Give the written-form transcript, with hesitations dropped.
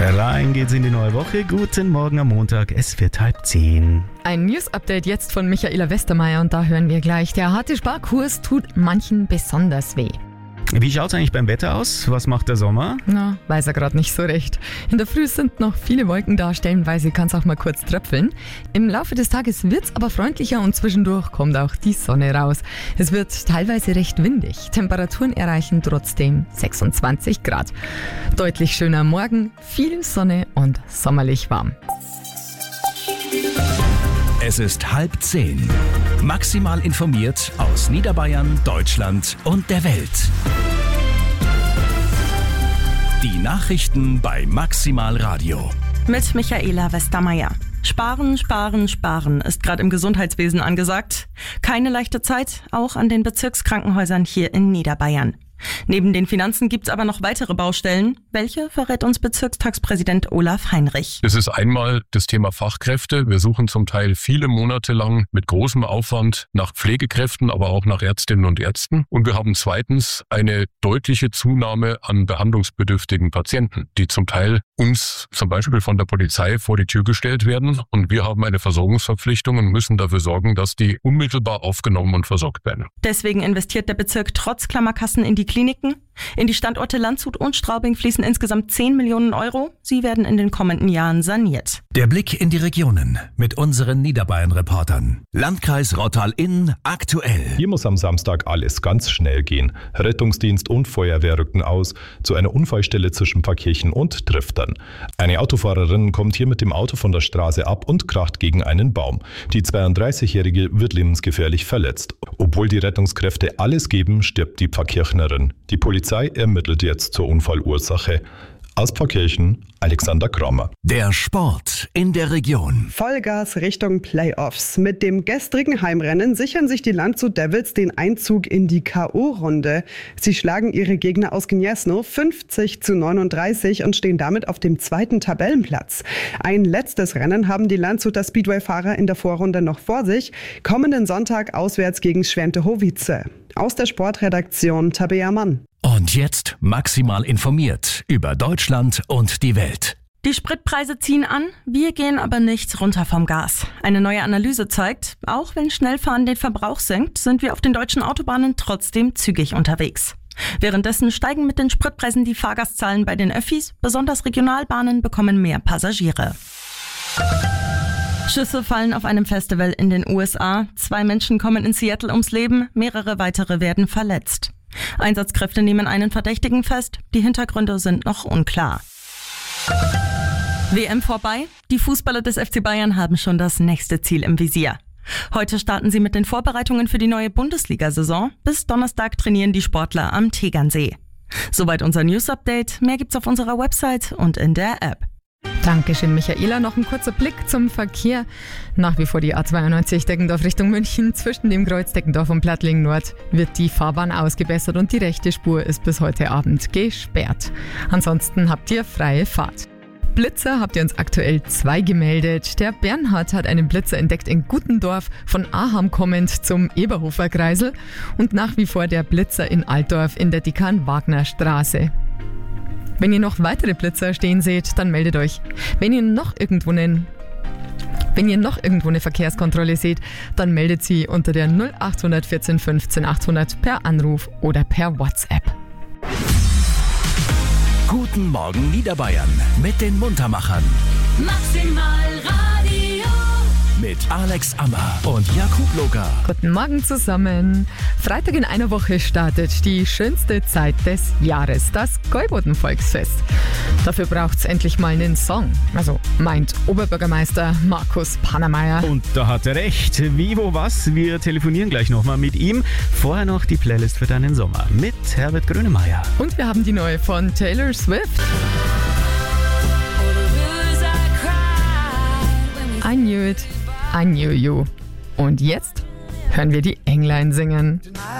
Rein geht's in die neue Woche. Guten Morgen am Montag, es wird 9:30. Ein News-Update jetzt von Michaela Westermeier und da hören wir gleich, der harte Sparkurs tut manchen besonders weh. Wie schaut's eigentlich beim Wetter aus? Was macht der Sommer? Na, weiß er gerade nicht so recht. In der Früh sind noch viele Wolken da, stellenweise kann es auch mal kurz tröpfeln. Im Laufe des Tages wird's aber freundlicher und zwischendurch kommt auch die Sonne raus. Es wird teilweise recht windig. Temperaturen erreichen trotzdem 26 Grad. Deutlich schöner Morgen, viel Sonne und sommerlich warm. Es ist 9:30. Maximal informiert aus Niederbayern, Deutschland und der Welt. Die Nachrichten bei Maximal Radio. Mit Michaela Westermeier. Sparen, sparen, sparen ist gerade im Gesundheitswesen angesagt. Keine leichte Zeit, auch an den Bezirkskrankenhäusern hier in Niederbayern. Neben den Finanzen gibt's aber noch weitere Baustellen. Welche verrät uns Bezirkstagspräsident Olaf Heinrich? Es ist einmal das Thema Fachkräfte. Wir suchen zum Teil viele Monate lang mit großem Aufwand nach Pflegekräften, aber auch nach Ärztinnen und Ärzten. Und wir haben zweitens eine deutliche Zunahme an behandlungsbedürftigen Patienten, die zum Teil uns zum Beispiel von der Polizei vor die Tür gestellt werden. Und wir haben eine Versorgungsverpflichtung und müssen dafür sorgen, dass die unmittelbar aufgenommen und versorgt werden. Deswegen investiert der Bezirk trotz Klammerkassen in die Kliniken. In die Standorte Landshut und Straubing fließen insgesamt 10 Millionen Euro. Sie werden in den kommenden Jahren saniert. Der Blick in die Regionen mit unseren Niederbayern-Reportern. Landkreis Rottal-Inn aktuell. Hier muss am Samstag alles ganz schnell gehen. Rettungsdienst und Feuerwehr rücken aus zu einer Unfallstelle zwischen Pfarrkirchen und Triftern. Eine Autofahrerin kommt hier mit dem Auto von der Straße ab und kracht gegen einen Baum. Die 32-Jährige wird lebensgefährlich verletzt. Obwohl die Rettungskräfte alles geben, stirbt die Pfarrkirchnerin. Die Polizei ermittelt jetzt zur Unfallursache. Aus Pfarrkirchen, Alexander Kramer. Der Sport in der Region. Vollgas Richtung Playoffs. Mit dem gestrigen Heimrennen sichern sich die Landshut Devils den Einzug in die K.O.-Runde. Sie schlagen ihre Gegner aus Gniezno 50-39 und stehen damit auf dem zweiten Tabellenplatz. Ein letztes Rennen haben die Landshuter Speedway-Fahrer in der Vorrunde noch vor sich. Kommenden Sonntag auswärts gegen Schwente-Howice. Aus der Sportredaktion Tabea Mann. Und jetzt maximal informiert über Deutschland und die Welt. Die Spritpreise ziehen an, wir gehen aber nicht runter vom Gas. Eine neue Analyse zeigt, auch wenn Schnellfahren den Verbrauch senkt, sind wir auf den deutschen Autobahnen trotzdem zügig unterwegs. Währenddessen steigen mit den Spritpreisen die Fahrgastzahlen bei den Öffis, besonders Regionalbahnen bekommen mehr Passagiere. Schüsse fallen auf einem Festival in den USA. 2 Menschen kommen in Seattle ums Leben, mehrere weitere werden verletzt. Einsatzkräfte nehmen einen Verdächtigen fest, die Hintergründe sind noch unklar. WM vorbei, die Fußballer des FC Bayern haben schon das nächste Ziel im Visier. Heute starten sie mit den Vorbereitungen für die neue Bundesliga-Saison. Bis Donnerstag trainieren die Sportler am Tegernsee. Soweit unser News-Update, mehr gibt's auf unserer Website und in der App. Dankeschön, Michaela. Noch ein kurzer Blick zum Verkehr. Nach wie vor die A92 Deggendorf Richtung München. Zwischen dem Kreuz Deggendorf und Plattling Nord wird die Fahrbahn ausgebessert und die rechte Spur ist bis heute Abend gesperrt. Ansonsten habt ihr freie Fahrt. Blitzer habt ihr uns aktuell 2 gemeldet. Der Bernhard hat einen Blitzer entdeckt in Gutendorf, von Aham kommend zum Eberhofer Kreisel und nach wie vor der Blitzer in Altdorf in der Dekan-Wagner-Straße. Wenn ihr noch weitere Blitzer stehen seht, dann meldet euch. Wenn ihr noch irgendwo eine Verkehrskontrolle seht, dann meldet sie unter der 0800 14 15 800 per Anruf oder per WhatsApp. Guten Morgen Niederbayern mit den Muntermachern. Maximal Radio. Mit Alex Ammer und Jakub Loga. Guten Morgen zusammen. Freitag in einer Woche startet die schönste Zeit des Jahres, das Gäuboden-Volksfest. Dafür braucht's endlich mal einen Song. Also meint Oberbürgermeister Markus Pannermeier. Und da hat er recht. Wie, wo, was? Wir telefonieren gleich nochmal mit ihm. Vorher noch die Playlist für deinen Sommer mit Herbert Grönemeyer. Und wir haben die neue von Taylor Swift. I knew it, I knew you. Und jetzt hören wir die Englein singen.